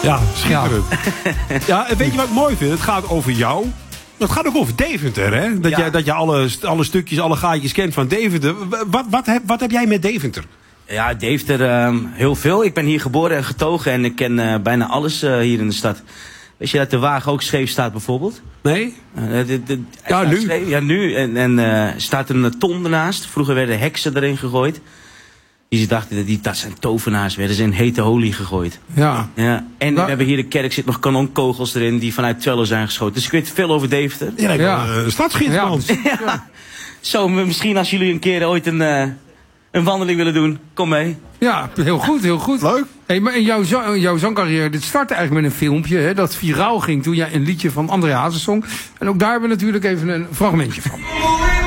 Ja, schitterend. Ja, en weet je wat ik mooi vind? Het gaat over jou. Het gaat ook over Deventer, hè? Dat je alle stukjes, alle gaatjes kent van Deventer. Wat heb jij met Deventer? Ja, Deventer, heel veel. Ik ben hier geboren en getogen en ik ken bijna alles hier in de stad. Weet je dat de wagen ook scheef staat bijvoorbeeld? Nee? Nu. Nu. Ja, nu. En staat er een ton ernaast. Vroeger werden heksen erin gegooid. Die dachten dat zijn tovenaars, werden ze in hete olie gegooid. Ja. En we hebben hier de kerk, zit nog kanonkogels erin die vanuit Twello zijn geschoten. Dus ik weet veel over Deventer. Ja, stadsschitterend. Ja. Zo, misschien als jullie een keer ooit een wandeling willen doen, kom mee. Ja, heel goed, heel goed. Leuk. Hey, maar in jouw zangcarrière, dit startte eigenlijk met een filmpje, hè, dat viraal ging toen jij een liedje van André Hazes zong. En ook daar hebben we natuurlijk even een fragmentje van.